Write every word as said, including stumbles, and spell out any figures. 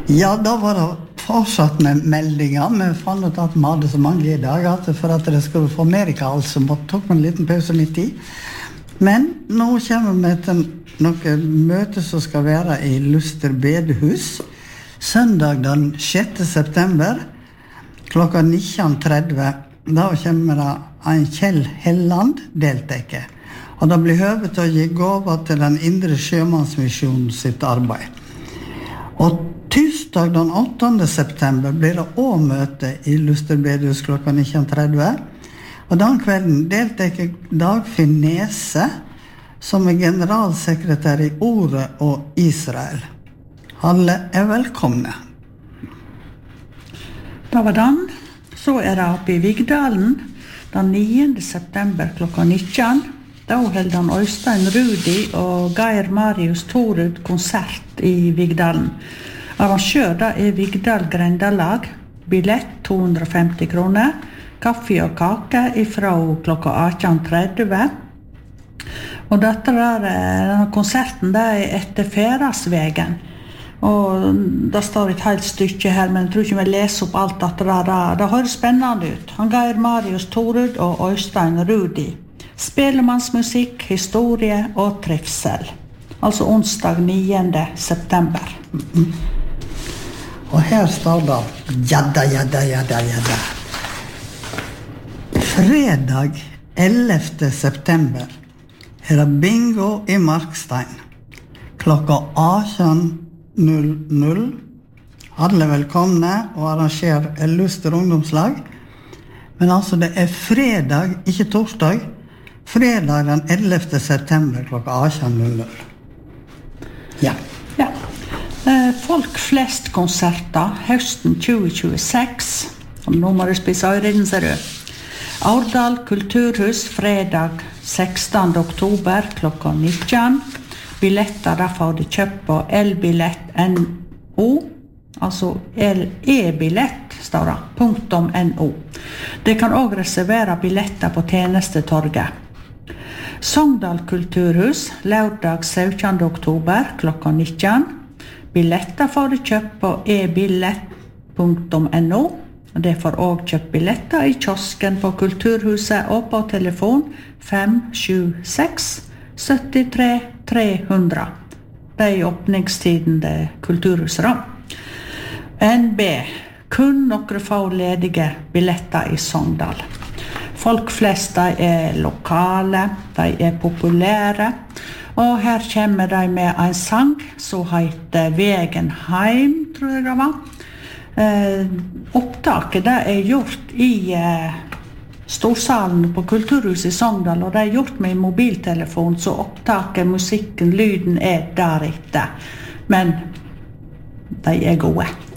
Ja, da var det fortsatt med meldinger. Vi fant ut at vi hadde så mange i dag at for at det skulle få mer i kall, så måtte tok vi en liten pause midt i. Men nå kommer vi til noe møte som skal være i Luster bedehus. Søndag den sjette september klokka nitten tretti. Da kommer det en Kjell Helland deltaker. Og det blir høve til å gi gaver til den indre sjømannsmisjonen sitt arbeid. Og tirsdag den åttende september blir det også møte i Luster bedehus klokka nitten tretti. Og den kvelden deltaker Dagfinn Nese, som er generalsekretær i Ordet og Israel. Alle er velkomne. Da var den. Så er det oppe i Vigdalen den niende september klokka nitten. Da holder han Øystein Rudi og Geir Marius Torud konsert i Vigdalen. Arrangør da er Vigdal Grendalag. Billett to hundre og femti kroner. Kaffe og kake ifra klokka atten tretti. Og dette der, denne konserten der er etter Ferasvegen. Og det står et helt stykke her, men jeg tror ikke vi leser opp alt dette der. Det, det høres spennende ut. Han Geir Marius Torud og Øystein Rudi. Spelemannsmusikk, historie og trivsel. Altså onsdag niende september. Mm-hmm. Og her står det jadda, jadda, jadda, jadda. Fredag ellevte september er det bingo i Markstein. Klokka atten null null. Alle velkomne og arrangerer Luster ungdomslag. Men altså det er fredag, ikke torsdag. Fredag den ellevte september klokka atten null null. Ja. Ja. Folk flest konserter høsten tjue tjueseks. Og nå må du spise øyreden, ser du. Aurdal Kulturhus fredag sekstende oktober klokka nitten. Billetter der får du kjøpt på elbillett punktum no, altså e-billett står det, punktum no. Det kan også reservere billetter på tjenestetorget. Sogndal Kulturhus lørdag syttende oktober klokka nitten. Billetter får du kjøpt på e-billett punktum no. Det får også kjøpt billetter i kiosken på Kulturhuset og på telefon fem sju seks sytti tre tre hundre. Det er åpningstiden det Kulturhuset da. N B. Kun noen få ledige billetter i Sogndal. Folk flest de er lokale, de er populære, og her kommer de med en sang som heter Vegen heim, tror jeg det var. Eh, opptaket det er gjort i eh, Storsalen på Kulturhuset i Sogndal, og det er gjort med mobiltelefon, så opptaket, musikken, lyden er deretter. Men de er gode.